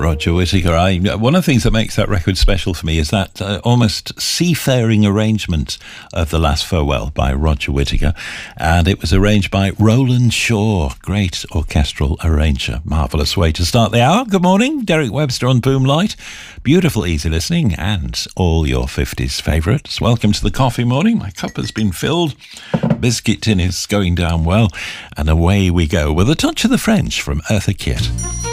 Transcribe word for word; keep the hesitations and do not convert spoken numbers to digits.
Roger Whittaker. I, one of the things that makes that record special for me is that uh, almost seafaring arrangement of The Last Farewell by Roger Whittaker. And it was arranged by Roland Shaw, great orchestral arranger. Marvellous way to start the hour. Good morning, Derek Webster on Boomlight. Beautiful, easy listening and all your fifties favourites. Welcome to the coffee morning. My cup has been filled. Biscuit tin is going down well. And away we go with a touch of the French from Eartha Kitt.